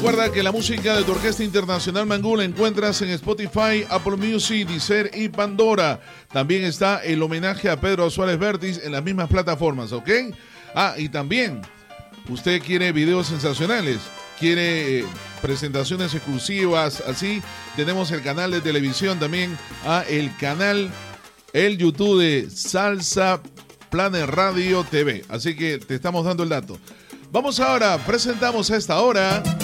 Recuerda que la música de tu Orquesta Internacional Mangú la encuentras en Spotify, Apple Music, Deezer y Pandora. También está el homenaje a Pedro Suárez Vértiz en las mismas plataformas, ¿ok? Y también, usted quiere videos sensacionales, quiere presentaciones exclusivas, así, tenemos el canal de televisión también, el YouTube de Salsa Planet Radio TV. Así que te estamos dando el dato. Vamos ahora, presentamos a esta hora